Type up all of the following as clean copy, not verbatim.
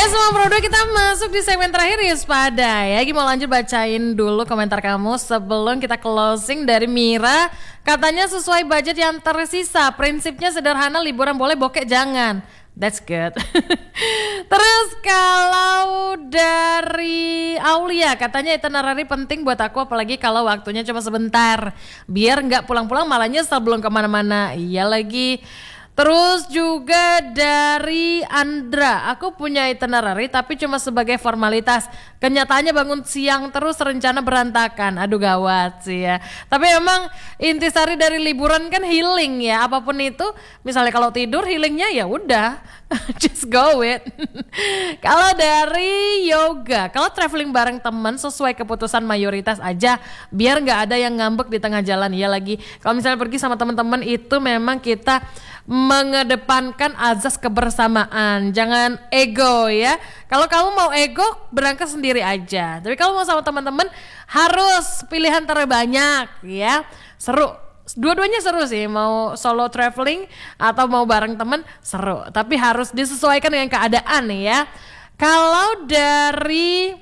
Semua produk kita masuk di segmen terakhir ya Spada ya. Mau lanjut bacain dulu komentar kamu sebelum kita closing dari Mira. Katanya sesuai budget yang tersisa. Prinsipnya sederhana, liburan boleh, bokek jangan. That's good. Terus kalau dari Aulia, katanya itinerary penting buat aku, apalagi kalau waktunya cuma sebentar. Biar nggak pulang-pulang malah nyesel belum kemana-mana. Iya lagi. Terus juga dari Andra, aku punya itinerary tapi cuma sebagai formalitas. Kenyataannya bangun siang terus, rencana berantakan. Aduh gawat sih ya. Tapi emang intisari dari liburan kan healing ya. Apapun itu, misalnya kalau tidur healingnya ya udah, just go it. Kalau dari Yoga, kalau traveling bareng teman sesuai keputusan mayoritas aja, biar nggak ada yang ngambek di tengah jalan. Ya lagi, kalau misalnya pergi sama teman-teman itu memang kita mengedepankan azas kebersamaan, jangan ego ya. Kalau kamu mau ego, berangkat sendiri aja. Tapi kalau mau sama teman-teman harus pilihan terbanyak ya. Seru. Dua-duanya seru sih, mau solo traveling atau mau bareng teman seru. Tapi harus disesuaikan dengan keadaan ya. Kalau dari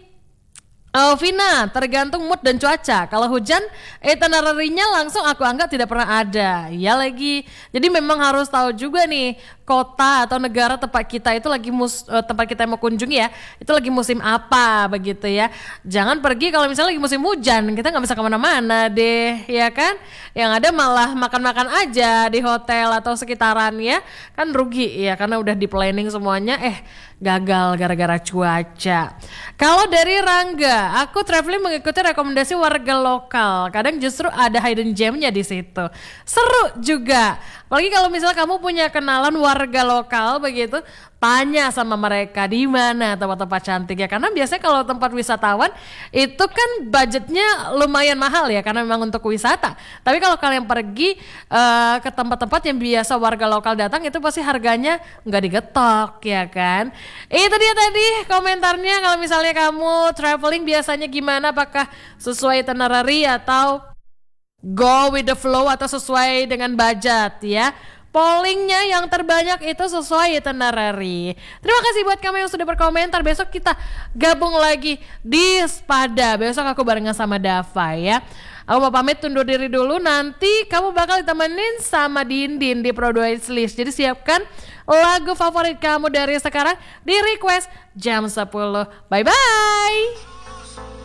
Vina, tergantung mood dan cuaca. Kalau hujan, itinerary-nya langsung aku anggap tidak pernah ada. Ya lagi. Jadi memang harus tahu juga nih kota atau negara tempat kita itu lagi tempat kita mau kunjungi ya. Itu lagi musim apa begitu ya. Jangan pergi kalau misalnya lagi musim hujan, kita nggak bisa kemana-mana deh, ya kan? Yang ada malah makan-makan aja di hotel atau sekitarannya, kan rugi ya karena udah di planning semuanya. Gagal gara-gara cuaca. Kalau dari Rangga, aku traveling mengikuti rekomendasi warga lokal. Kadang justru ada hidden gemnya di situ. Seru juga. Apalagi kalau misalnya kamu punya kenalan warga lokal begitu, tanya sama mereka di mana tempat-tempat cantik ya. Karena biasanya kalau tempat wisatawan itu kan budgetnya lumayan mahal ya karena memang untuk wisata. Tapi kalau kalian pergi ke tempat-tempat yang biasa warga lokal datang itu pasti harganya nggak digetok ya kan. Itu dia tadi komentarnya. Kalau misalnya kamu traveling biasanya gimana? Apakah sesuai itinerary atau go with the flow atau sesuai dengan budget ya? Pollingnya yang terbanyak itu sesuai itinerary. Terima kasih buat kamu yang sudah berkomentar. Besok kita gabung lagi di Spada. Besok aku barengan sama Dava ya. Aku mau pamit undur diri dulu. Nanti kamu bakal ditemenin sama Dindin di Produce List. Jadi siapkan lagu favorit kamu dari sekarang di request jam 10. Bye bye.